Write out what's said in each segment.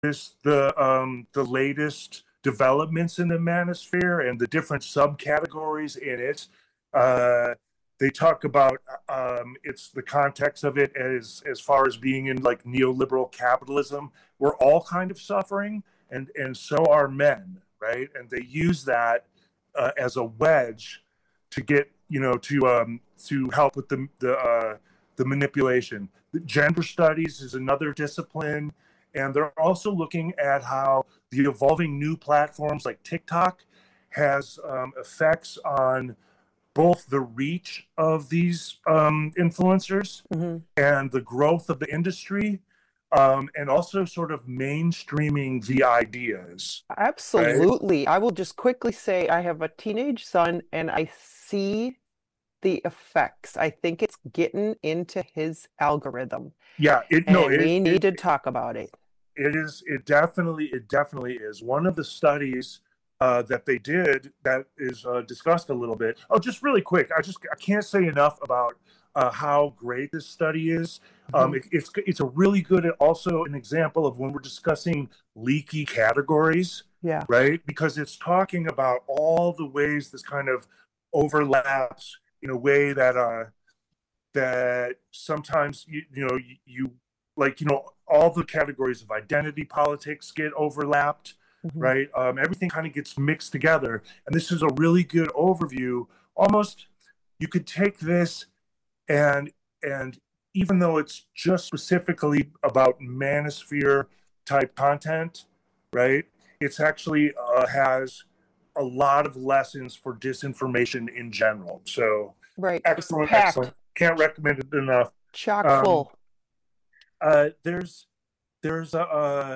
the latest developments in the manosphere and the different subcategories in it. Uh, they talk about it's the context of it as far as being in like neoliberal capitalism. We're all kind of suffering, and so are men, right? And they use that as a wedge to get to help with the manipulation. Gender studies is another discipline, and they're also looking at how the evolving new platforms like TikTok has effects on both the reach of these influencers Hmm. and the growth of the industry, and also sort of mainstreaming the ideas, right? Absolutely. I will just quickly say I have a teenage son and I see the effects. I think it's getting into his algorithm, Yeah, and we need to talk about it. it definitely is one of the studies that they did that is discussed a little bit. Oh, just really quick, I can't say enough about how great this study is. Hmm. It's a really good, also an example of when we're discussing leaky categories, Yeah. right? Because it's talking about all the ways this kind of overlaps in a way that sometimes you like all the categories of identity politics get overlapped, Hmm. right? Everything kind of gets mixed together, and this is a really good overview. Almost, you could take this and even though it's just specifically about manosphere type content, right? It's actually has a lot of lessons for disinformation in general. So Right. It's excellent, excellent. packed, Can't recommend it enough. chock Um, full. there's there's a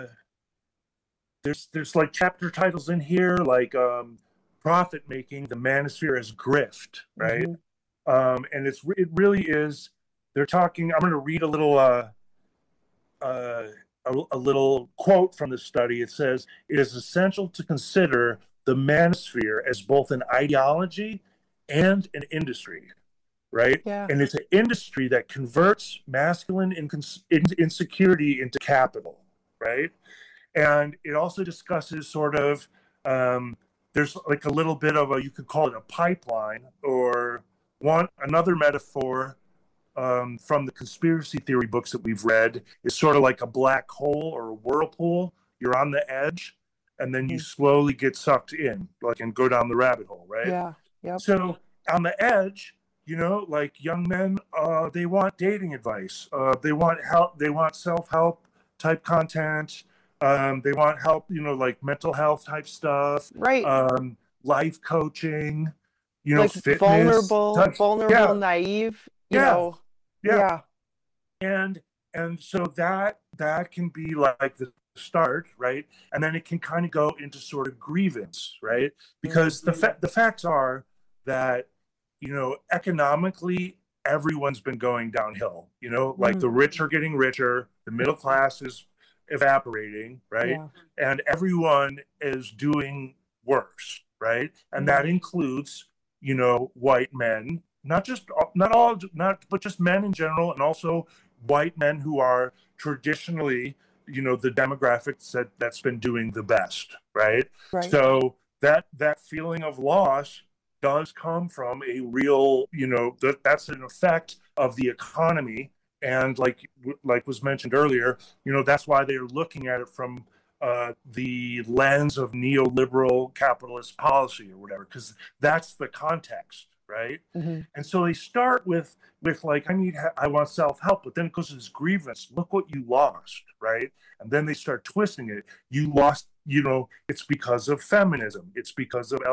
there's like chapter titles in here like profit making the manosphere as grift, right? Hmm. And it really is. They're talking. I'm going to read uh, a little quote from the study. It says, "It is essential to consider the manosphere as both an ideology and an industry, right? Yeah. And it's an industry that converts masculine insecurity into capital, right? And it also discusses sort of there's like a little bit of a, you could call it a pipeline, or one another metaphor from the conspiracy theory books that we've read is sort of like a black hole or a whirlpool. You're on the edge, and then you Mm. slowly get sucked in, like, and go down the rabbit hole, right? Yeah. Yep. So on the edge, like young men, they want dating advice. They want help. They want self-help type content. They want help, like mental health type stuff, Right. life coaching, Like fitness type. vulnerable, Yeah, naive, yeah, yeah. yeah. And so that can be like the start, right? And then it can kind of go into sort of grievance, right? Because Hmm. the facts are that economically everyone's been going downhill. Like Hmm. the rich are getting richer, the middle class is evaporating, right? Yeah. And everyone is doing worse, right? And that Hmm. includes white men, not all, not but just men in general, and also white men who are traditionally the demographics that's been doing the best, right? Right. So that feeling of loss does come from a real, that's an effect of the economy. And like was mentioned earlier, that's why they're looking at it from the lens of neoliberal capitalist policy or whatever, because that's the context, right? Hmm. And so they start with like, I want self-help, but then it goes to this grievance. Look what you lost, right? And then they start twisting it. You lost, it's because of feminism. It's because of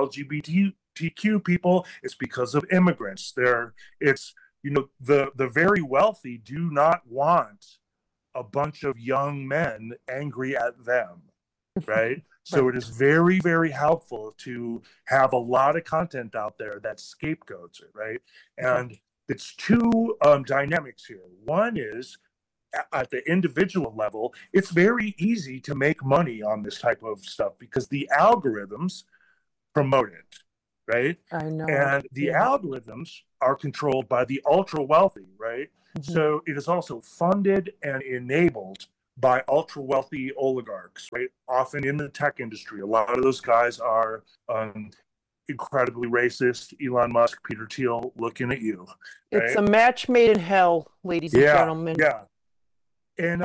LGBTQ people. It's because of immigrants. It's the very wealthy do not want a bunch of young men angry at them, right? So Right. it is very, very helpful to have a lot of content out there that scapegoats it, right? Okay. And it's two dynamics here. One is at the individual level, it's very easy to make money on this type of stuff because the algorithms promote it, right? I know. And the Yeah. algorithms are controlled by the ultra wealthy, right? Hmm. So it is also funded and enabled by ultra wealthy oligarchs, right? Often in the tech industry. A lot of those guys are incredibly racist. Elon Musk, Peter Thiel, looking at you, It's right? a match made in hell, ladies and Yeah, gentlemen. yeah. And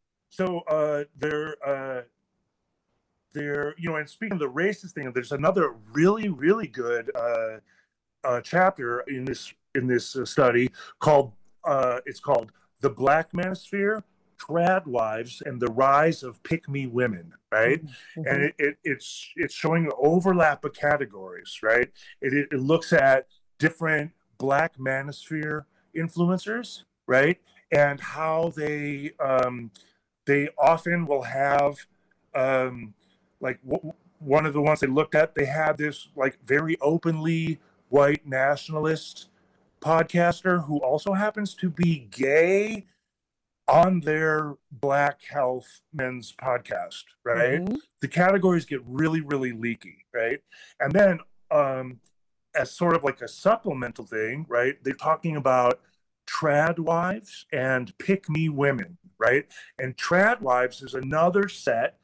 they're and speaking of the racist thing, there's another really, really good chapter in this study called it's called "The Black Manosphere: Trad Wives and the Rise of Pick-Me Women," right? Mm-hmm. And it's showing the overlap of categories, right? It looks at different Black Manosphere influencers, right, and how they often will have like one of the ones they looked at, they had this like very openly white nationalist podcaster who also happens to be gay on their Black Health Men's podcast, right? Mm-hmm. The categories get really, really leaky, right? And then as sort of like a supplemental thing, right, they're talking about trad wives and pick me women, right? And trad wives is another set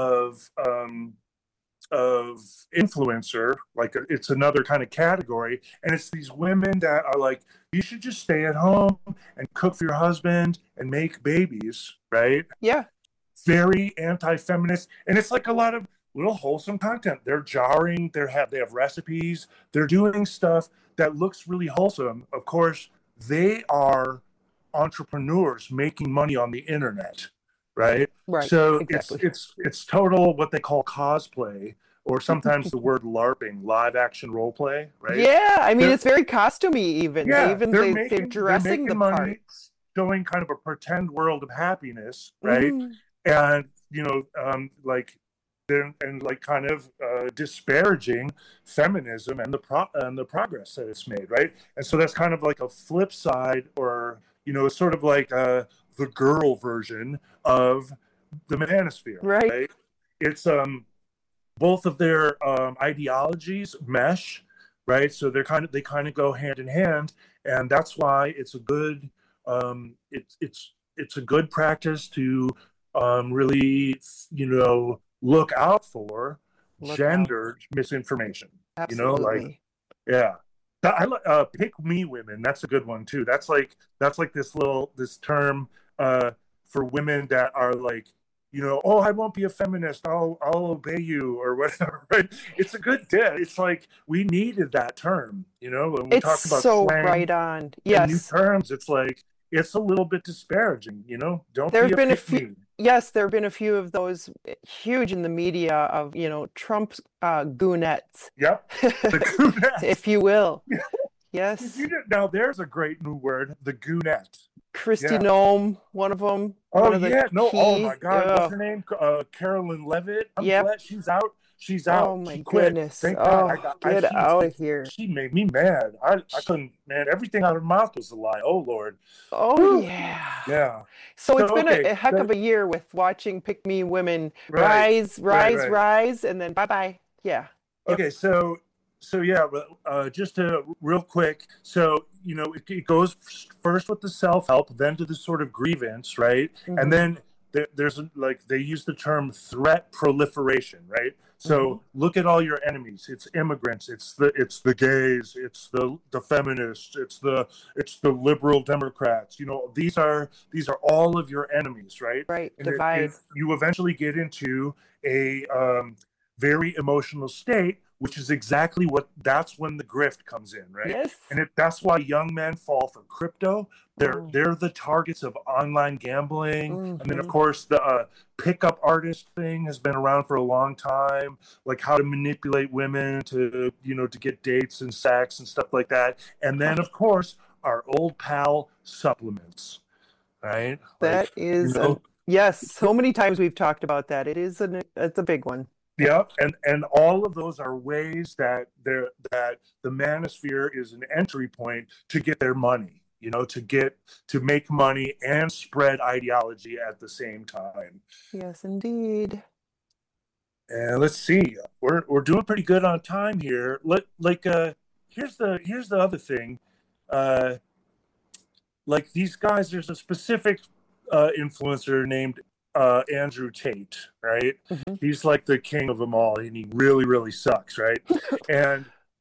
of influencer, like it's another kind of category, and it's these women that are like, you should just stay at home and cook for your husband and make babies, right? Yeah. Very anti-feminist, and it's like a lot of little wholesome content. They're jarring, they have recipes, they're doing stuff that looks really wholesome. Of course, they are entrepreneurs making money on the internet, right? Right. So Exactly. it's total what they call cosplay, or sometimes the word LARPing, live action role play, right? Yeah, I mean They're, it's very costumey even. yeah, They're dressing the money, part. showing kind of a pretend world of happiness, right? Mm-hmm. And like and like kind of disparaging feminism and the progress that it's made, right? And so that's kind of like a flip side, or sort of like the girl version of the manosphere, Right. right? It's both of their ideologies mesh, right? So they kind of go hand in hand, and that's why it's a good it's a good practice to really look out for Look out. gendered misinformation. Like, Absolutely. yeah. Pick me women. That's a good one too. That's like this term for women that are like, oh, I won't be a feminist. I'll obey you or whatever. Right? It's a good day. It's like we needed that term. When we It's talk about so slang right on. and new Yes. terms, it's like it's a little bit disparaging. Don't There be have a been a pick few, me. yes, there have been a few of those huge in the media of, Trump's goonettes, Yep. The goonette. if you will. If Yes. you now there's a great new word, the goonette. Christy Yeah. Nome, one of them, Oh one of the yeah, no. Oh my key. God, what's her name? Carolyn Levitt. I'm Yep. glad she's out. She's Oh out. my She quit. goodness. Thank God. Oh, I get out of here. she made me mad. I couldn't. Man, everything out of her mouth was a lie. Oh Lord. Oh Whew. yeah. Yeah. So So it's been okay. a heck of a year with watching Pick Me women Right. Right. rise, and then bye-bye. Yeah. Yep. Okay. So yeah, but just to real quick. So it goes first with the self-help, then to the sort of grievance, right? Mm-hmm. And then there's like they use the term threat proliferation, right? So look at all your enemies. It's immigrants. It's the gays. It's the feminists. It's the liberal Democrats. These are all of your enemies, right? Right. And Divide. you eventually get into a very emotional state, which is exactly that's when the grift comes in, right? Yes. And that's why young men fall for crypto. They're the targets of online gambling. And then of course the pickup artist thing has been around for a long time, like how to manipulate women to to get dates and sex and stuff like that. And then of course our old pal supplements, right? That is yes, so many times we've talked about that. It's a big one. Yeah, and all of those are ways that the manosphere is an entry point to get their money, to make money and spread ideology at the same time. Yes, indeed. And let's see, we're doing pretty good on time here. Here's the other thing, like these guys. There's a specific influencer named Andrew Tate, right? Hmm. He's like the king of them all, and he really, really sucks, right? And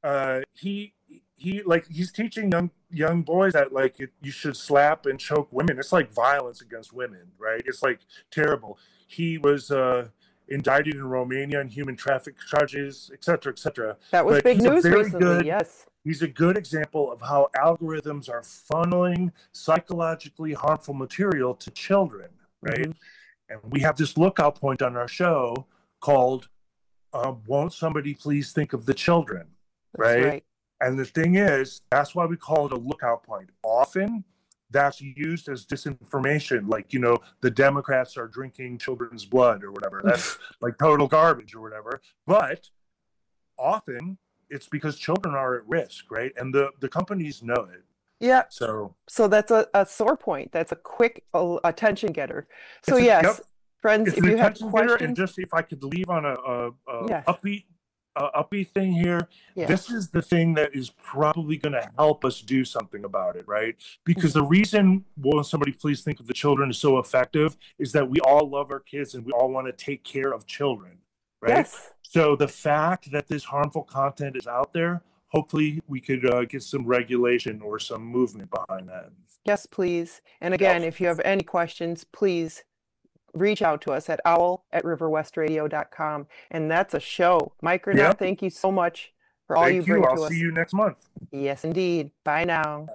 he's teaching young boys that like you should slap and choke women. It's like violence against women, right? It's like terrible. He was indicted in Romania on human traffic charges, et cetera, et cetera. That was But big he's a news very recently. good- Yes. He's a good example of how algorithms are funneling psychologically harmful material to children, right? Mhm. And we have this lookout point on our show called Won't Somebody Please Think of the Children, That's right? right. And the thing is, that's why we call it a lookout point. Often that's used as disinformation, like, you know, the Democrats are drinking children's blood or whatever. That's like total garbage or whatever. But often it's because children are at risk, right? And the companies know it. Yeah. So that's a sore point. That's a quick attention getter. So It's a- yes, yep. friends, it's if an you have attention getter. And questions, just if I could leave on a Yes. upbeat thing here, yeah. this is the thing that is probably going to help us do something about it, right? Because the reason Won't Somebody Please Think of the Children is so effective is that we all love our kids and we all want to take care of children, right? Yes. So the fact that this harmful content is out there, hopefully we could get some regulation or some movement behind that. Yes, please. And again, if you have any questions, please reach out to us at owl@riverwestradio.com. And that's a show. Mike Granat, Yep. thank you so much for all you Thank bring you. to I'll us. see you next month. Yes, indeed. Bye now.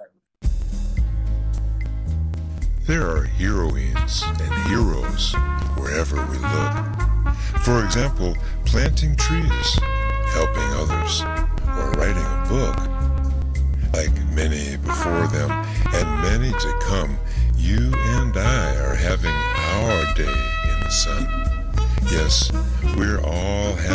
There are heroines and heroes wherever we look. For example, planting trees, helping others, or writing a book. Like many before them and many to come, you and I are having our day in the sun. Yes, we're all